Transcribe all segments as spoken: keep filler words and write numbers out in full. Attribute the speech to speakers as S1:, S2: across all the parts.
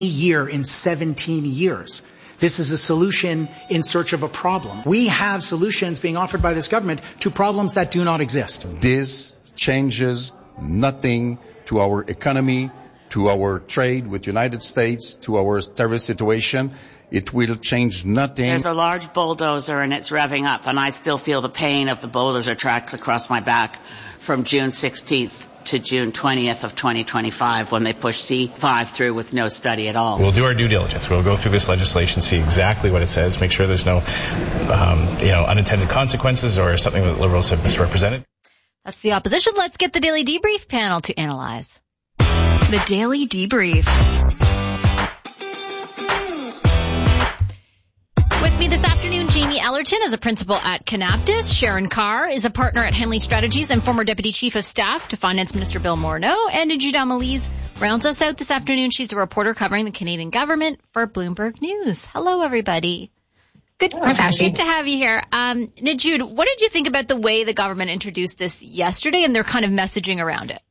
S1: year in seventeen years. This is a solution in search of a problem. We have solutions being offered by this government to problems that do not exist.
S2: This changes nothing to our economy, to our trade with the United States, to our terrorist situation. It will change nothing.
S3: There's a large bulldozer and it's revving up, and I still feel the pain of the bulldozer tracks across my back from June sixteenth to June twentieth of twenty twenty-five when they pushed C five through with no study at all.
S4: We'll do our due diligence. We'll go through this legislation, see exactly what it says, make sure there's no, um, you know, unintended consequences or something that Liberals have misrepresented.
S5: That's the opposition. Let's get the Daily Debrief panel to analyze.
S6: The Daily Debrief.
S5: With me this afternoon, Jamie Ellerton is a principal at Canaptis. Sharon Carr is a partner at Henley Strategies and former Deputy Chief of Staff to Finance Minister Bill Morneau. And Judah Amelise rounds us out this afternoon. She's a reporter covering the Canadian government for Bloomberg News. Hello, everybody. Good, Hi, good to have you here. Um, Najud, what did you think about the way the government introduced this yesterday and their kind of messaging around it?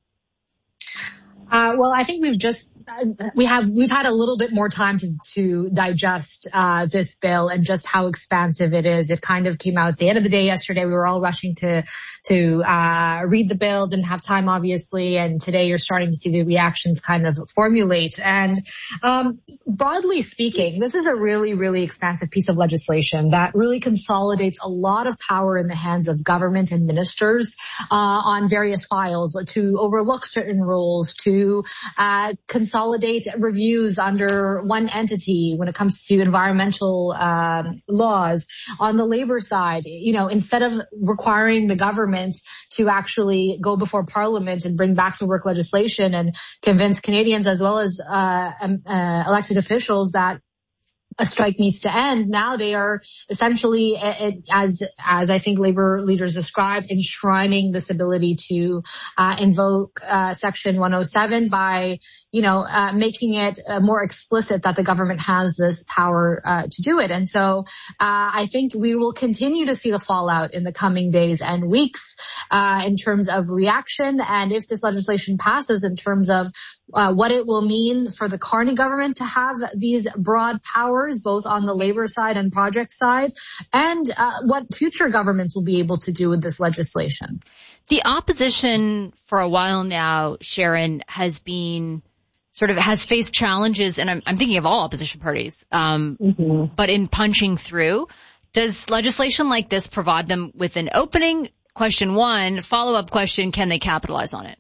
S7: Uh, well, I think we've just, uh, we have, we've had a little bit more time to, to digest, uh, this bill and just how expansive it is. It kind of came out at the end of the day yesterday. We were all rushing to, to, uh, read the bill, didn't have time, obviously. And today you're starting to see the reactions kind of formulate. And, um, broadly speaking, this is a really, really expansive piece of legislation that really consolidates a lot of power in the hands of government and ministers, uh, on various files to overlook certain rules, to To uh, consolidate reviews under one entity when it comes to environmental um, laws. On the labor side, you know, instead of requiring the government to actually go before Parliament and bring back to work legislation and convince Canadians as well as uh, um, uh, elected officials that a strike needs to end. Now they are essentially, as as I think labor leaders described, enshrining this ability to uh, invoke uh, Section one oh seven by, you know, uh, making it uh, more explicit that the government has this power uh, to do it. And so uh, I think we will continue to see the fallout in the coming days and weeks uh, in terms of reaction. And if this legislation passes, in terms of uh, what it will mean for the Carney government to have these broad powers, both on the labor side and project side, and uh, what future governments will be able to do with this legislation.
S5: The opposition for a while now, Sharon, has been sort of has faced challenges, and I'm, I'm thinking of all opposition parties, um, mm-hmm. but in punching through. Does legislation like this provide them with an opening? Question one. Follow-up question, can they capitalize on it?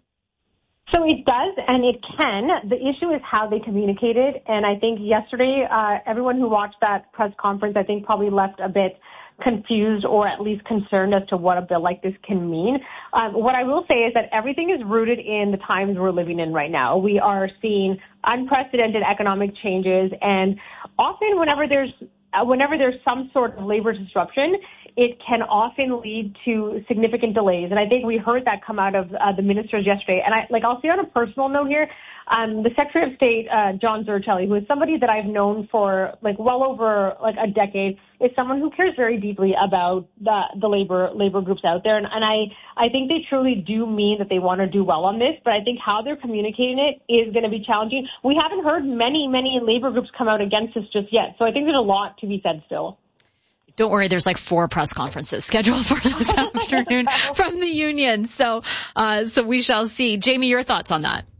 S8: So it does, and it can. The issue is how they communicated, and I think yesterday, uh, everyone who watched that press conference, I think, probably left a bit confused or at least concerned as to what a bill like this can mean. Um, what I will say is that everything is rooted in the times we're living in right now. We are seeing unprecedented economic changes, and often whenever there's uh, whenever there's some sort of labor disruption, it can often lead to significant delays. And I think we heard that come out of uh, the ministers yesterday. And I, like, I'll say on a personal note here, um, the Secretary of State, uh, John Zurtelli, who is somebody that I've known for like well over like a decade, is someone who cares very deeply about the, the labor, labor groups out there. And, and I, I think they truly do mean that they want to do well on this, but I think how they're communicating it is going to be challenging. We haven't heard many, many labor groups come out against this just yet. So I think there's a lot to be said still.
S5: Don't worry, there's like four press conferences scheduled for this afternoon from the union. So, uh, so we shall see. Jamie, your thoughts on that?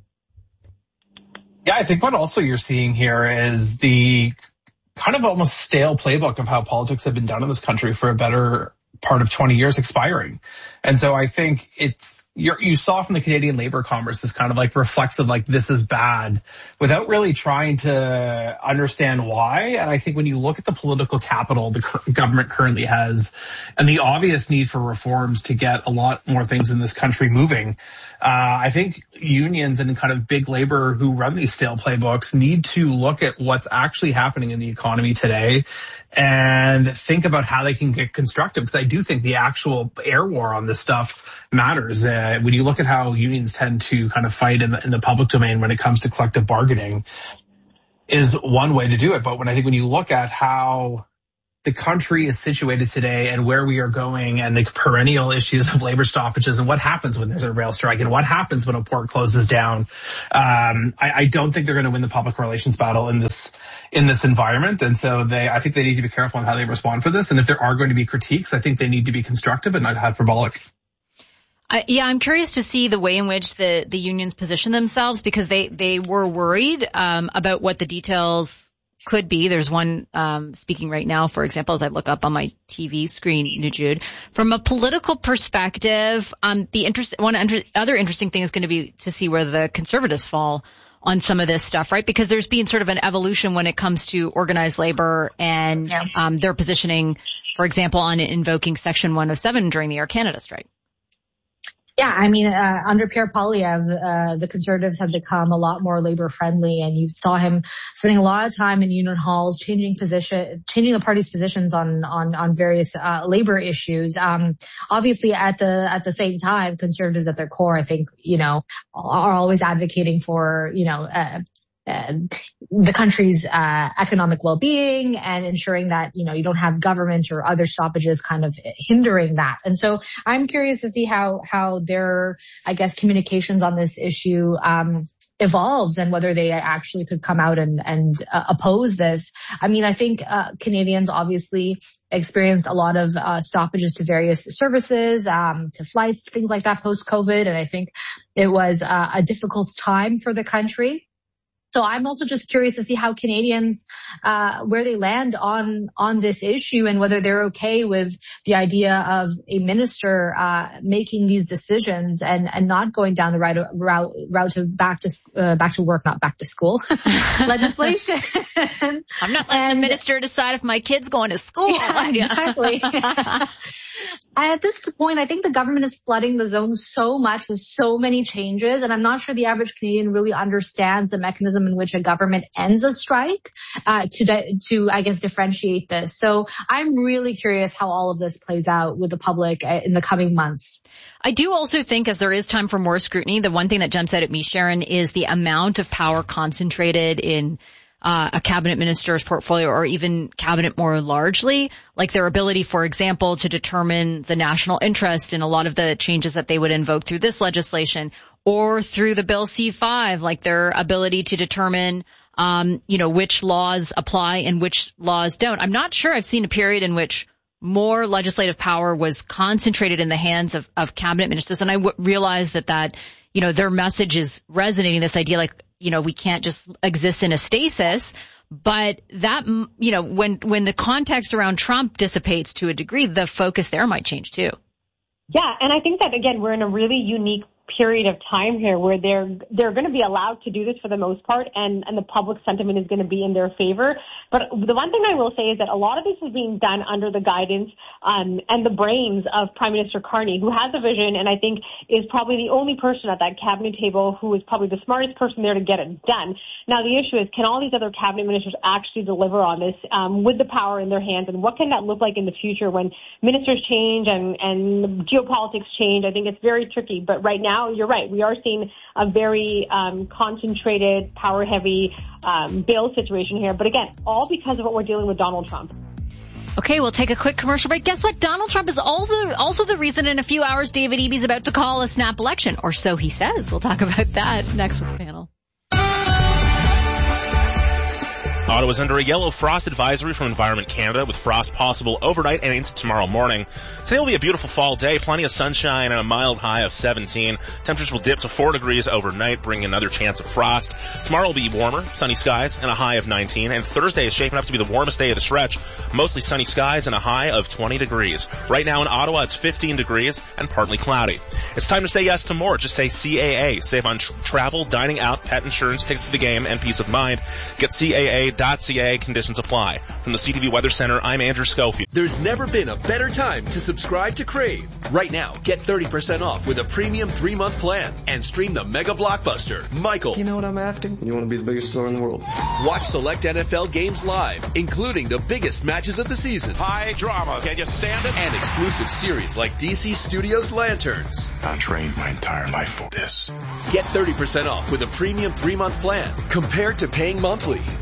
S9: Yeah, I think what also you're seeing here is the kind of almost stale playbook of how politics have been done in this country for a better part of twenty years expiring. And so I think it's, you're, you saw from the Canadian Labour Congress this kind of like reflexive, like this is bad, without really trying to understand why. And I think when you look at the political capital the government currently has and the obvious need for reforms to get a lot more things in this country moving, uh, I think unions and kind of big labor who run these stale playbooks need to look at what's actually happening in the economy today and think about how they can get constructive. Because I do think the actual air war on this stuff matters. Uh, when you look at how unions tend to kind of fight in the, in the public domain when it comes to collective bargaining is one way to do it. But when I think when you look at how the country is situated today and where we are going and the perennial issues of labor stoppages and what happens when there's a rail strike and what happens when a port closes down, um, I, I don't think they're going to win the public relations battle in this in this environment. And so they, I think they need to be careful on how they respond for this. And if there are going to be critiques, I think they need to be constructive and not hyperbolic.
S5: Uh, yeah, I'm curious to see the way in which the, the unions position themselves, because they, they were worried um, about what the details could be. There's one um, speaking right now, for example, as I look up on my T V screen, Nujood. From a political perspective, um, the interest, one under, other interesting thing is going to be to see where the Conservatives fall on some of this stuff, right? Because there's been sort of an evolution when it comes to organized labor and yeah. um, their positioning, for example, on invoking Section one oh seven during the Air Canada strike.
S7: Yeah, I mean, uh, under Pierre Poilievre, uh, the Conservatives have become a lot more labor friendly, and you saw him spending a lot of time in union halls, changing position, changing the party's positions on on on various uh, labor issues. Um, obviously, at the at the same time, Conservatives at their core, I think, you know, are always advocating for, you know, uh, Uh, the country's uh, economic well-being and ensuring that, you know, you don't have government or other stoppages kind of hindering that. And so I'm curious to see how how their, I guess, communications on this issue um evolves and whether they actually could come out and and uh, oppose this. I mean, I think uh, Canadians obviously experienced a lot of uh, stoppages to various services, um, to flights, things like that post-COVID, and I think it was uh, a difficult time for the country. So I'm also just curious to see how Canadians, uh, where they land on, on this issue and whether they're okay with the idea of a minister, uh, making these decisions and, and not going down the right route, route to back to, uh, back to work, not back to school legislation.
S5: I'm not letting and, the minister decide if my kid's going to school.
S7: Yeah, exactly. And at this point, I think the government is flooding the zone so much with so many changes, and I'm not sure the average Canadian really understands the mechanism in which a government ends a strike uh, to, to, I guess, differentiate this. So I'm really curious how all of this plays out with the public in the coming months.
S5: I do also think, as there is time for more scrutiny, the one thing that jumps out at me, Sharon, is the amount of power concentrated in Uh, a cabinet minister's portfolio or even cabinet more largely, like their ability, for example, to determine the national interest in a lot of the changes that they would invoke through this legislation or through the Bill C five, like their ability to determine, um, you know, which laws apply and which laws don't. I'm not sure I've seen a period in which more legislative power was concentrated in the hands of, of cabinet ministers. And I w- realize that that, you know, their message is resonating, this idea like, you know, we can't just exist in a stasis. But that, you know, when, when the context around Trump dissipates to a degree, the focus there might change too.
S8: Yeah. And I think that, again, we're in a really unique period of time here where they're they're going to be allowed to do this for the most part, and and the public sentiment is going to be in their favor. But the one thing I will say is that a lot of this is being done under the guidance um, and the brains of Prime Minister Carney, who has a vision and I think is probably the only person at that cabinet table who is probably the smartest person there to get it done. Now the issue is, can all these other cabinet ministers actually deliver on this um, with the power in their hands, and what can that look like in the future when ministers change and and geopolitics change? I think it's very tricky. But right now, you're right. We are seeing a very um, concentrated, power-heavy um, bill situation here. But again, all because of what we're dealing with Donald Trump.
S5: Okay, we'll take a quick commercial break. Guess what? Donald Trump is all the, also the reason in a few hours David Eby's about to call a snap election. Or so he says. We'll talk about that next with the panel.
S10: Ottawa's under a yellow frost advisory from Environment Canada, with frost possible overnight and into tomorrow morning. Today will be a beautiful fall day, plenty of sunshine and a mild high of seventeen. Temperatures will dip to four degrees overnight, bringing another chance of frost. Tomorrow will be warmer, sunny skies, and a high of nineteen. And Thursday is shaping up to be the warmest day of the stretch, mostly sunny skies and a high of twenty degrees. Right now in Ottawa, it's fifteen degrees and partly cloudy. It's time to say yes to more. Just say C A A. Save on tr- travel, dining out, pet insurance, tickets to the game, and peace of mind. Get C A A dot C A. Conditions apply. From the C T V Weather Center, I'm Andrew Schofield.
S11: There's never been a better time to subscribe to Crave. Right now, get thirty percent off with a premium three-month plan and stream the mega blockbuster, Michael.
S12: You know what I'm after? You want to be the biggest star in the world.
S11: Watch select N F L games live, including the biggest matches of the season.
S13: High drama. Can you stand it?
S11: And exclusive series like D C Studios Lanterns.
S13: I trained my entire life for this.
S11: Get thirty percent off with a premium three-month plan compared to paying monthly.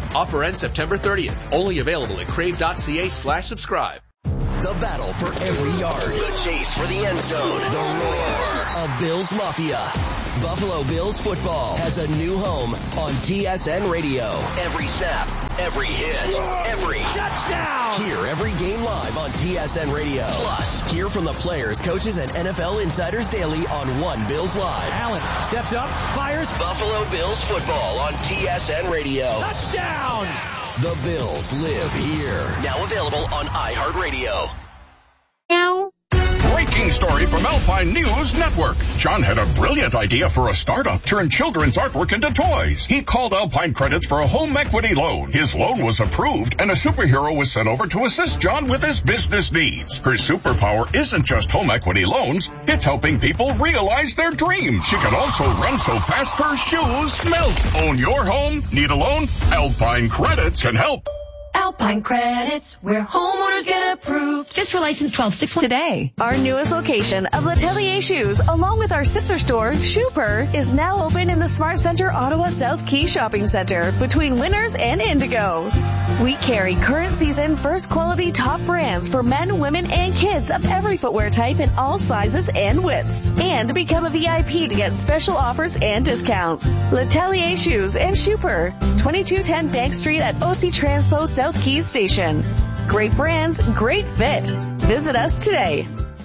S11: Offer ends September thirtieth. Only available at crave.ca slash subscribe.
S14: The battle for every yard. The chase for the end zone. The roar of Bills Mafia. Buffalo Bills football has a new home on T S N Radio. Every snap, every hit, every touchdown. Hear every game live on T S N Radio. Plus, hear from the players, coaches, and N F L insiders daily on One Bills Live. Allen steps up, fires. Buffalo Bills football on T S N Radio. Touchdown. The Bills live here. Now available on iHeartRadio.
S6: Meow.
S13: Breaking story from Alpine News Network. John had a brilliant idea for a startup. Turn children's artwork into toys. He called Alpine Credits for a home equity loan. His loan was approved, and a superhero was sent over to assist John with his business needs. Her superpower isn't just home equity loans. It's helping people realize their dreams. She can also run so fast her shoes melt. Own your home? Need a loan? Alpine Credits can help.
S15: Alpine Credits, where homeowners get approved.
S16: Just for license twelve six one today.
S17: Our newest location of L'Atelier Shoes, along with our sister store, Shooper, is now open in the Smart Center Ottawa South Key Shopping Center between Winners and Indigo. We carry current season first quality top brands for men, women, and kids of every footwear type in all sizes and widths. And become a V I P to get special offers and discounts. L'Atelier Shoes and Shooper, twenty-two ten Bank Street at O C Transpo South Keys Station. Great brands, great fit. Visit us today.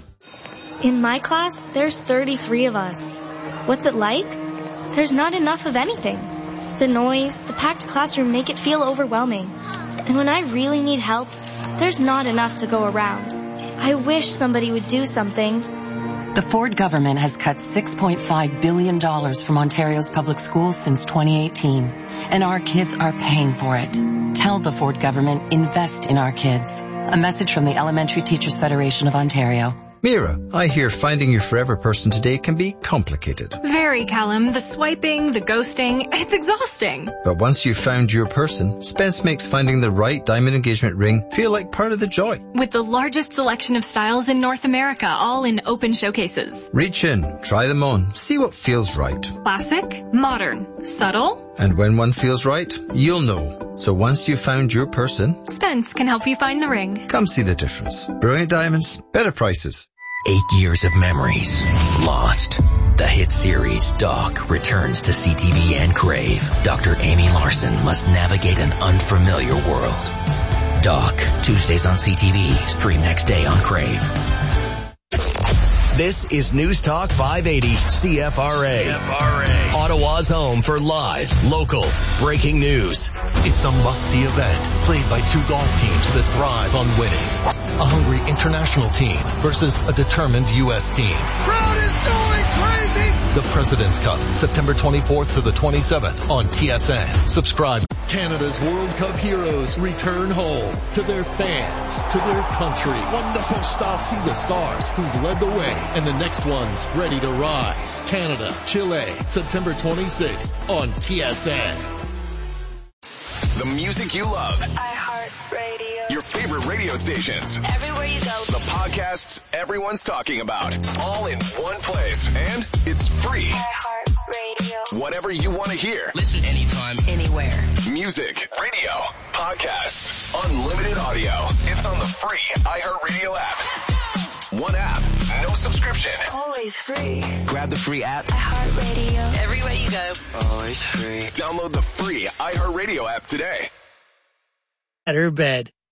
S18: In my class, there's thirty-three of us. What's it like? There's not enough of anything. The noise, the packed classroom make it feel overwhelming. And when I really need help, there's not enough to go around. I wish somebody would do something.
S19: The Ford government has cut six point five billion dollars from Ontario's public schools since twenty eighteen, and our kids are paying for it. Tell the Ford government, invest in our kids. A message from the Elementary Teachers Federation of Ontario.
S20: Mira, I hear finding your forever person today can be complicated.
S21: Very, Callum. The swiping, the ghosting, it's exhausting.
S20: But once you've found your person, Spence makes finding the right diamond engagement ring feel like part of the joy.
S21: With the largest selection of styles in North America, all in open showcases.
S20: Reach in, try them on, see what feels right.
S21: Classic, modern, subtle.
S20: And when one feels right, you'll know. So once you've found your person,
S21: Spence can help you find the ring.
S20: Come see the difference. Brilliant diamonds, better prices.
S22: Eight years of memories lost. The hit series Doc returns to C T V and Crave. Doctor Amy Larson must navigate an unfamiliar world. Doc, Tuesdays on C T V, stream next day on Crave.
S14: This is News Talk five eighty C F R A. C F R A. Ottawa's home for live, local, breaking news.
S23: It's a must-see event played by two golf teams that thrive on winning. A hungry international team versus a determined U S team.
S14: Crowd is going crazy!
S23: The President's Cup, September twenty-fourth to the twenty-seventh on T S N. Subscribe.
S24: Canada's World Cup heroes return home to their fans, to their country. Wonderful stuff. See the stars who've led the way and the next ones ready to rise. Canada, Chile, September twenty-sixth on T S N.
S25: The music you love.
S26: iHeartRadio.
S25: Your favorite radio stations.
S26: Everywhere you go.
S25: The podcasts everyone's talking about. All in one place. And it's free.
S26: iHeartRadio.
S25: Whatever you want to hear.
S22: Listen anytime, anywhere.
S25: Music, radio, podcasts, unlimited audio. It's on the free iHeartRadio app. One app, no subscription.
S26: Always free.
S22: Grab the free app.
S26: iHeartRadio. Everywhere you go.
S22: Always free.
S25: Download the free iHeartRadio app today.
S27: At her bed.